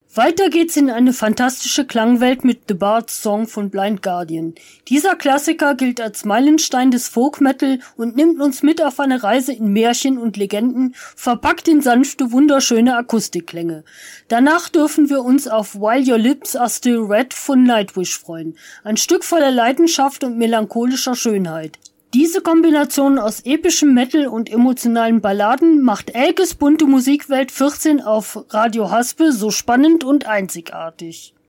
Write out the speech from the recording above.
Weiter geht's in eine fantastische Klangwelt mit The Bard's Song von Blind Guardian. Dieser Klassiker gilt als Meilenstein des Folk Metal und nimmt uns mit auf eine Reise in Märchen und Legenden, verpackt in sanfte, wunderschöne Akustikklänge. Danach dürfen wir uns auf While Your Lips Are Still Red von Nightwish freuen. Ein Stück voller Leidenschaft und melancholischer Schönheit. Diese Kombination aus epischem Metal und emotionalen Balladen macht Elkes bunte Musikwelt 14 auf Radio Haspe so spannend und einzigartig.